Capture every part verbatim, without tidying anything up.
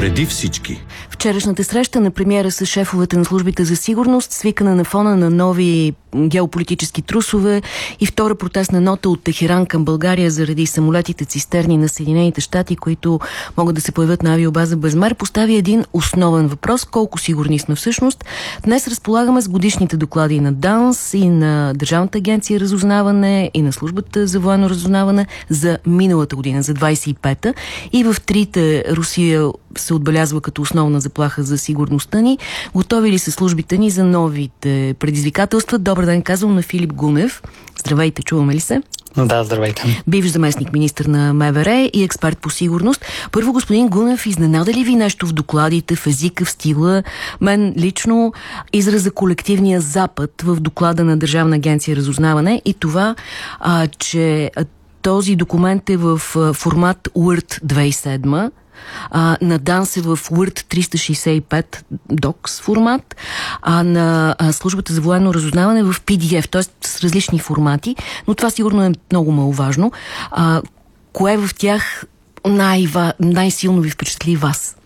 преди всички. Вчерашната среща на премиера с шефовете на службите за сигурност, свикана на фона на нови геополитически трусове и втора протестна нота от Техеран към България заради самолетите цистерни на Съединените щати, които могат да се появят на авиобаза Безмер, постави един основен въпрос: колко сигурни сме всъщност. Днес разполагаме с годишните доклади на ДАНС и на Държавната агенция разузнаване и на службата за военно разузнаване за миналата година, за двайсет и пета, и в трите Русия се отбелязва като основна заплаха за сигурността ни. Готови ли са службите ни за новите предизвикателства? Добър ден, казвам на Филип Гунев. Здравейте, чуваме ли се? Да, здравейте. Бивш заместник министър на МВР и експерт по сигурност. Първо, господин Гунев, изненада ли ви нещо в докладите, в езика, в стила? Мен лично израза колективния Запад в доклада на Държавна агенция разузнаване и това, а, че този документ е в формат Word две хиляди и седма, А, на ДАНС е в Word триста шейсет и пет докс формат, а на а, службата за военно разузнаване в пи ди еф, т.е. с различни формати, но това сигурно е много маловажно. А, кое в тях най- най-силно ви впечатли вас?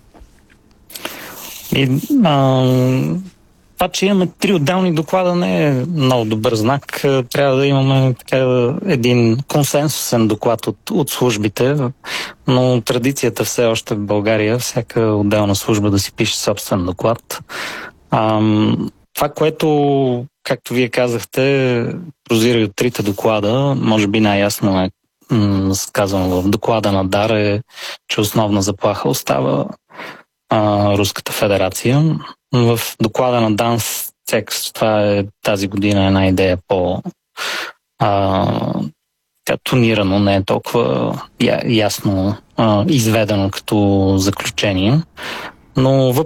И, а... Това, че имаме три отделни доклада, не е много добър знак. Трябва да имаме така един консенсусен доклад от, от службите, но традицията все още в България, всяка отделна служба да си пише собствен доклад. А, това, което, както вие казахте, прозира и от трите доклада, може би най-ясно е м- сказано в доклада на ДАР, е, че основна заплаха остава а, Руската федерация. В доклада на ДАНС текст, това е тази година една идея по а, тонирано, не е толкова я, ясно а, изведено като заключение. Но въп,